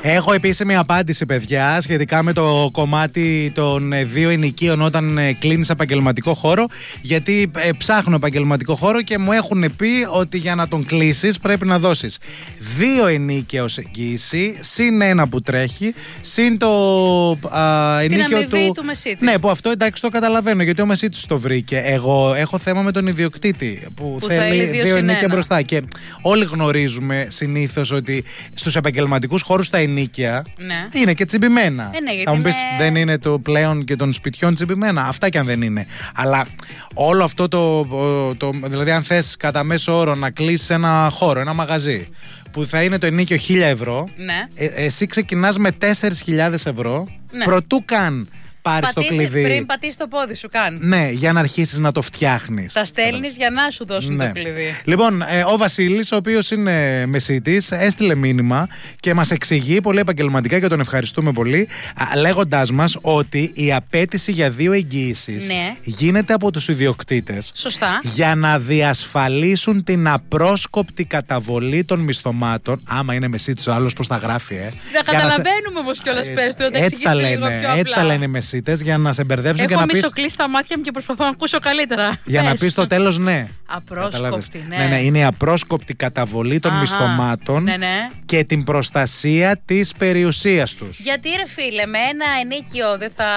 Έχω επίσημη απάντηση, παιδιά, σχετικά με το κομμάτι των 2 ενοικίων όταν κλείνεις επαγγελματικό χώρο. Γιατί ψάχνω επαγγελματικό χώρο και μου έχουν πει ότι για να τον κλείσεις πρέπει να δώσεις 2 ενίκια ως εγγύηση, συν 1 που τρέχει, συν το ενίκιο του Μεσίτη. Ναι, που αυτό εντάξει το καταλαβαίνω, γιατί ο Μεσίτης το βρήκε. Εγώ έχω θέμα με τον ιδιοκτήτη που θέλει 2 ενίκια μπροστά. Και όλοι γνωρίζουμε συνήθως ότι στους επαγγελματικούς χώρους τα ενίκια είναι και τσιμπημένα. Ναι, θα μου πεις, δεν είναι το πλέον και των σπιτιών τσιμπημένα. Αυτά και αν δεν είναι. Αλλά όλο αυτό δηλαδή, αν θες κατά μέσο όρο να κλείσεις ένα χώρο, ένα μαγαζί, που θα είναι το ενίκιο 1.000 ευρώ, εσύ ξεκινάς με 4.000 ευρώ, προτού καν πάρεις το κλειδί. Πριν πατήσεις το πόδι σου, καν. Ναι, για να αρχίσεις να το φτιάχνεις. Τα στέλνεις για να σου δώσουν το κλειδί. Λοιπόν, ο Βασίλης, ο οποίος είναι Μεσίτης, έστειλε μήνυμα και μας εξηγεί πολύ επαγγελματικά και τον ευχαριστούμε πολύ, λέγοντάς μας ότι η απέτηση για 2 εγγύησεις γίνεται από τους ιδιοκτήτες. Σωστά. Για να διασφαλίσουν την απρόσκοπτη καταβολή των μισθωμάτων. Άμα είναι Μεσίτης ο άλλος, πώς τα γράφει, Δεν καταλαβαίνουμε όμως κιόλας, πες του, έτσι τα λένε οι Μεσίτες, για να σε μπερδέψουν και να πεις. Έχω μισοκλείσει τα μάτια μου και προσπαθώ να ακούσω καλύτερα. Για να πεις στο τέλος ναι. Απρόσκοπτη, ναι. Είναι η απρόσκοπτη καταβολή των μισθωμάτων και την προστασία της περιουσίας τους. Γιατί ρε φίλε, με ένα ενίκιο δεν θα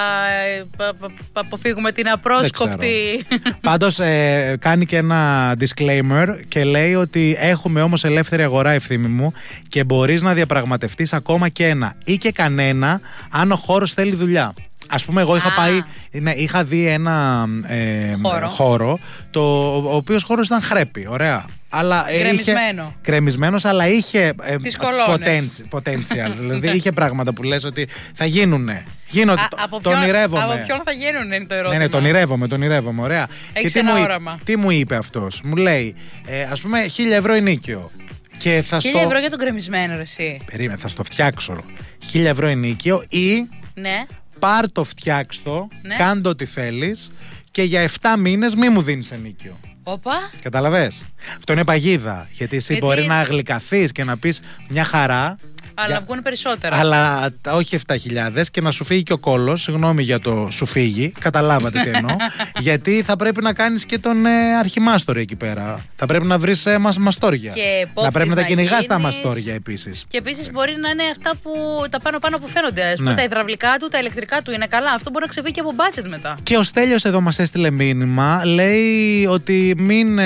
αποφύγουμε την απρόσκοπτη. Πάντως κάνει και ένα disclaimer και λέει ότι έχουμε όμως ελεύθερη αγορά, Ευθύμη μου, και μπορείς να διαπραγματευτείς ακόμα και ένα ή και κανένα αν ο χώρος θέλει δουλειά. Ας πούμε, εγώ είχα δει ένα χώρο, ο οποίος χώρος ήταν χρέπη, ωραία. Αλλά κρεμισμένος, αλλά είχε potential. Δηλαδή είχε πράγματα που λες ότι θα γίνουνε. Το ονειρεύομαι. Από ποιον θα γίνουνε είναι το ερώτημα. Ναι, τον ονειρεύομαι, ωραία. Έχεις και ένα όραμα. τι μου είπε αυτός? Μου λέει, ας πούμε, 1.000 ευρώ ενίκιο. 1.000 ευρώ για τον κρεμισμένο, ρε εσύ. Περίμενε, θα στο φτιάξω. 1.000 ευρώ ενίκιο ή πάρ' το, φτιάξ' το, κάν' το ό,τι θέλεις και για 7 μήνες μη μου δίνεις ενίκιο. Όπα. Καταλαβες? Αυτό είναι παγίδα. Γιατί εσύ μπορεί να γλυκαθείς και να πεις μια χαρά. Αλλά να βγουν περισσότερα. Αλλά όχι 7.000 και να σου φύγει και ο κόλλος. Συγγνώμη για το σου φύγει. Καταλάβατε τι εννοώ. Γιατί θα πρέπει να κάνεις και τον αρχιμάστορο εκεί πέρα. Θα πρέπει να βρεις μαστόρια. Να πρέπει να τα κυνηγάς τα μαστόρια επίσης. Και επίσης μπορεί να είναι αυτά που τα πάνω που φαίνονται. Ας πούμε, τα υδραυλικά του, τα ηλεκτρικά του είναι καλά. Αυτό μπορεί να ξεφύγει και από budget μετά. Και ο Στέλιος εδώ μας έστειλε μήνυμα. Λέει ότι μην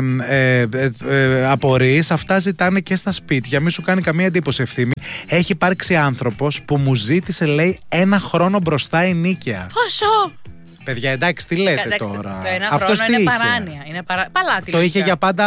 απορείς. Αυτά ζητάνε και στα σπίτια. Μην σου κάνει καμία εντύπωση, Ευθύμη. Έχει υπάρξει άνθρωπος που μου ζήτησε, λέει, 1 χρόνο μπροστά ενίκαια. Πόσο? Παιδιά, εντάξει, τι λέτε τώρα? Το 1 χρόνο είναι παράνοια. Είναι παλάτι. Το είχε για πάντα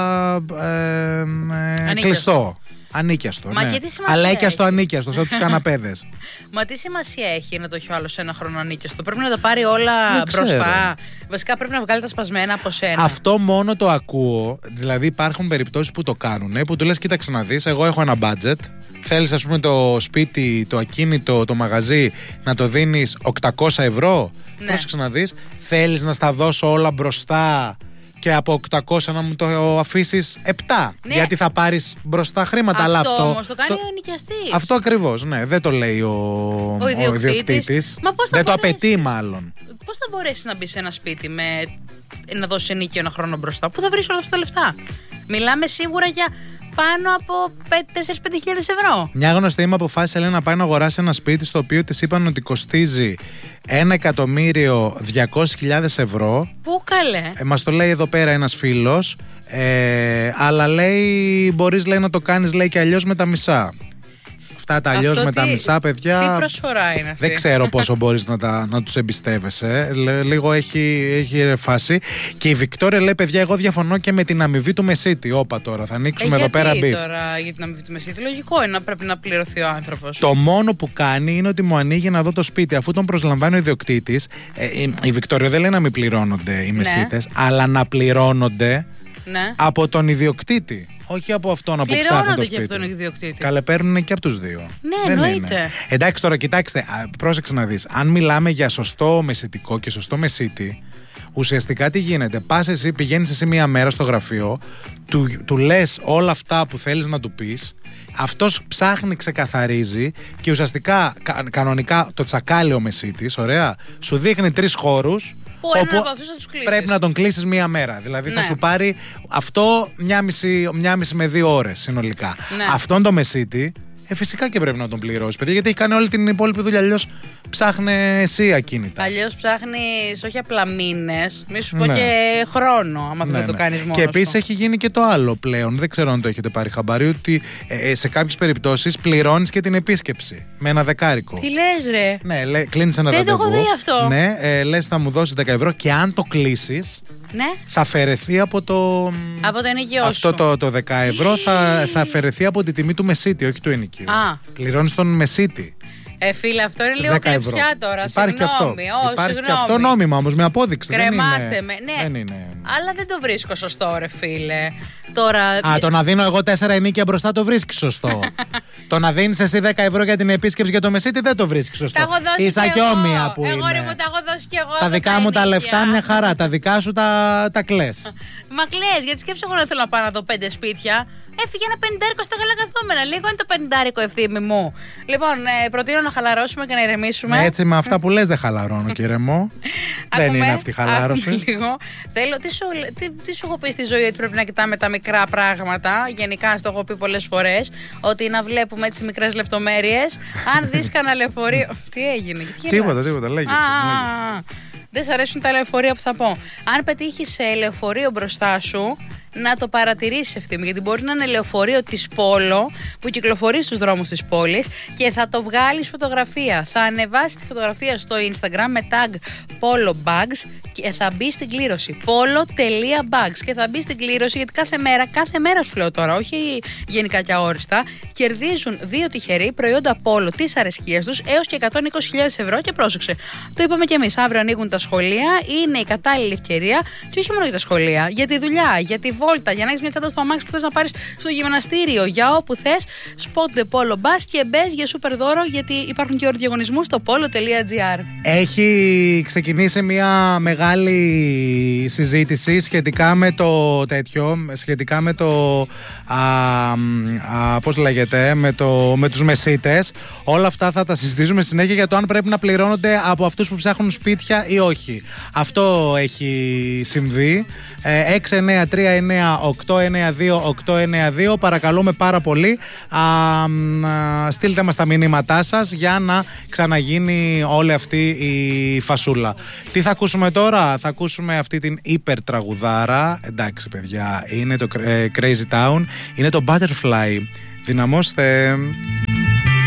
κλειστό. Ανίκιαστο. Μα και τι σημασία αλέκιαστο, ανίκιαστο, σαν τους καναπέδες. Μα τι σημασία έχει να το έχει ο άλλος 1 χρόνο ανίκιαστο? Πρέπει να τα πάρει όλα μπροστά. Βασικά πρέπει να βγάλει τα σπασμένα από σένα. Αυτό μόνο το ακούω. Δηλαδή υπάρχουν περιπτώσεις που το κάνουν, που του λες, κοίταξε να δεις, εγώ έχω ένα budget. Θέλεις, ας πούμε, το σπίτι, το ακίνητο, το μαγαζί να το δίνεις 800 ευρώ. Πρόσεξε να δεις. Θέλεις να στα δώσω όλα μπροστά και από 800 να μου το αφήσεις 7. Γιατί θα πάρεις μπροστά χρήματα. Αυτό όμως το κάνει ο ενοικιαστής. Αυτό ακριβώς, ναι. Δεν το λέει ο ιδιοκτήτης. Δεν το απαιτεί μάλλον. Πώς θα μπορέσεις να μπεις σε ένα σπίτι να δώσεις ενίκιο 1 χρόνο μπροστά? Πού θα βρεις όλα αυτά τα λεφτά? Μιλάμε σίγουρα για πάνω από 4-5 χιλιάδες ευρώ. Μια γνωστή μου αποφάσισε, λέει, να πάει να αγοράσει ένα σπίτι στο οποίο της είπαν ότι κοστίζει 1.200.000 ευρώ. Πού καλέ? Μας το λέει εδώ πέρα ένας φίλος. Αλλά λέει, μπορείς, λέει, να το κάνεις, λέει, και αλλιώς με τα μισά. Αυτά τα αλλιώς με τα μισά, παιδιά. Τι προσφορά είναι αυτή? Δεν ξέρω πόσο μπορείς να τους εμπιστεύεσαι. Λίγο έχει φάση. Και η Βικτόρια λέει, παιδιά, εγώ διαφωνώ και με την αμοιβή του Μεσίτη. Όπα τώρα, θα ανοίξουμε εδώ πέρα μπιφ. Τώρα για την αμοιβή του Μεσίτη? Λογικό είναι να πρέπει να πληρωθεί ο άνθρωπος. Το μόνο που κάνει είναι ότι μου ανοίγει να δω το σπίτι. Αφού τον προσλαμβάνει ο ιδιοκτήτης, η Βικτόρια δεν λέει να μην πληρώνονται οι Μεσίτες, αλλά να πληρώνονται από τον ιδιοκτήτη. Όχι από αυτόν που ψάχνει το σπίτι. Και από τον ιδιοκτήτη. Καλέ, παίρνουν και από τους δύο. Ναι, εννοείται. Εντάξει, τώρα κοιτάξτε, πρόσεξε να δεις. Αν μιλάμε για σωστό μεσιτικό και σωστό μεσίτη, Ουσιαστικά τι γίνεται? Πηγαίνεις εσύ μία μέρα στο γραφείο, του λες όλα αυτά που θέλεις να του πεις. Αυτός ψάχνει, ξεκαθαρίζει και ουσιαστικά κανονικά το τσακάλι ο μεσίτης, ωραία, σου δείχνει 3 χώρους που έναν από αυτούς θα τους κλείσεις. Πρέπει να τον κλείσεις μία μέρα. Δηλαδή θα σου πάρει αυτό 1,5 με 2 ώρες συνολικά. Αυτόν το μεσίτη φυσικά και πρέπει να τον πληρώσει, παιδιά, γιατί έχει κάνει όλη την υπόλοιπη δουλειά. Αλλιώς ψάχνε εσύ ακίνητα. Αλλιώς ψάχνεις όχι απλά μήνες, μη σου πω και χρόνο, άμα θες να το κάνεις μόνος. Και επίσης έχει γίνει και το άλλο πλέον. Δεν ξέρω αν το έχετε πάρει χαμπάρι, ότι σε κάποιες περιπτώσεις πληρώνεις και την επίσκεψη με ένα δεκάρικο. Τι λες, ρε? Ναι, κλείνεις ένα ραντεβού. Δεν το έχω δει αυτό. Ναι, λες θα μου δώσεις 10 ευρώ και αν το κλείσεις. Ναι. Θα αφαιρεθεί από το ενοικιό σου. Αυτό το 10 ευρώ θα αφαιρεθεί από τη τιμή του μεσίτη, όχι του ενοικίου. Πληρώνεις τον μεσίτη. Φίλε, αυτό είναι λίγο κλεψιά τώρα. Υπάρχει και αυτό. Υπάρχει και αυτό νόμιμα όμως, με απόδειξη. Κρεμάστε με. Ναι. Δεν είναι. Αλλά δεν το βρίσκω σωστό, ρε φίλε. Τώρα... το να δίνω εγώ 4 ενίκια μπροστά το βρίσκει σωστό. Το να δίνεις εσύ 10 ευρώ για την επίσκεψη για το μεσίτη δεν το βρίσκει σωστό. Τα έχω δώσει Ίσα και όμοια που εγώ, είναι. Μου τα έχω δώσει κι εγώ. Τα δικά μου τα λεφτά μια χαρά. Τα δικά σου τα κλαις. Μα κλαις, γιατί σκέψου εγώ να θέλω να πάω να δω 5 σπίτια. Έφυγε ένα 50 στα καλά καθόμενα. Λίγο είναι το 50 ευθύμη μου. Λοιπόν, προτείνω να χαλαρώσουμε και να ηρεμήσουμε. Έτσι, με αυτά που λες δεν χαλαρώνω, κύριε μου. Δεν είναι αυτή η χαλάρωση. Λίγο. Θέλω, τι σου έχω πει στη ζωή, ότι πρέπει να κοιτάμε τα μικρά πράγματα. Γενικά, στο έχω πει πολλές φορές, ότι να βλέπουμε τις μικρές λεπτομέρειες. Αν δεις κανένα λεωφορείο. Τι έγινε, Τίποτα, λέγεσαι. Δεν σ' αρέσουν τα λεωφορεία που θα πω. Αν πετύχεις λεωφορείο μπροστά σου, να το παρατηρήσεις ευθύμη, γιατί μπορεί να είναι λεωφορείο της Πόλο που κυκλοφορεί στους δρόμους της πόλης και θα το βγάλεις φωτογραφία. Θα ανεβάσεις τη φωτογραφία στο Instagram με tag Polo Bags και θα μπει στην κλήρωση. Polo.bags και θα μπει στην κλήρωση, γιατί κάθε μέρα σου λέω τώρα, όχι γενικά και αόριστα, κερδίζουν 2 τυχεροί προϊόντα Polo της αρεσκίας τους έως και 120.000 ευρώ. Και πρόσεξε, το είπαμε κι εμείς, αύριο ανοίγουν τα σχολεία, είναι η κατάλληλη ευκαιρία και όχι μόνο για τα σχολεία, για τη δουλειά, για τη βόλτα, για να έχεις μια τσάντα στο αμάξι που θες να πάρεις στο γυμναστήριο, για όπου θες. Spot the Polo Bus και μπες για σούπερ δώρο, γιατί υπάρχουν και διαγωνισμού στο polo.gr. Έχει ξεκινήσει μια μεγάλη συζήτηση σχετικά με το σχετικά με το πώς λέγεται, με τους μεσίτες. Όλα αυτά θα τα συζητήσουμε συνέχεια για το αν πρέπει να πληρώνονται από αυτούς που ψάχνουν σπίτια ή όχι. Αυτό έχει συμβεί. 693-892-892. Παρακαλούμε πάρα πολύ, στείλτε μας τα μηνύματά σας για να ξαναγίνει όλη αυτή η φασούλα. Τι θα ακούσουμε τώρα? Θα ακούσουμε αυτή την υπερτραγουδάρα. Εντάξει παιδιά, είναι το Crazy Town, είναι το Butterfly. Δυναμώστε.